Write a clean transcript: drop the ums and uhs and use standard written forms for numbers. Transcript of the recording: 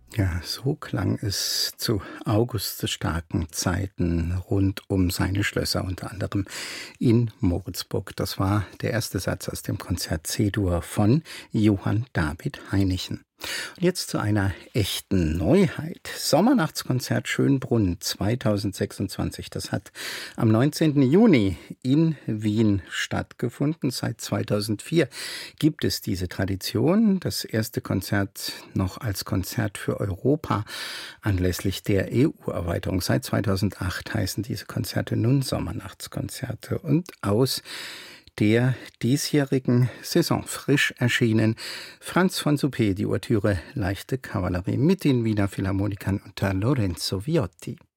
Ja, so klang es zu August des starken Zeiten rund um seine Schlösser, unter anderem in Moritzburg. Das war der erste Satz aus dem Konzert C-Dur von Johann David Heinichen. Und jetzt zu einer echten Neuheit. Sommernachtskonzert Schönbrunn 2026. Das hat am 19. Juni in Wien stattgefunden. Seit 2004 gibt es diese Tradition. Das erste Konzert noch als Konzert für Europa anlässlich der EU-Erweiterung. Seit 2008 heißen diese Konzerte nun Sommernachtskonzerte. Und aus der diesjährigen Saison frisch erschienen Franz von Suppé, die Ouvertüre Leichte Kavallerie mit den Wiener Philharmonikern unter Lorenzo Viotti.